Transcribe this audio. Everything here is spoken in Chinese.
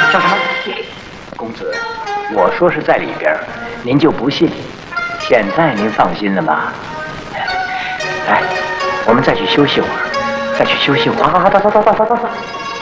叫什么？公子，我说是在里边，您就不信。现在您放心了吗？来，我们再去休息会儿，再去休息会儿。 好，走。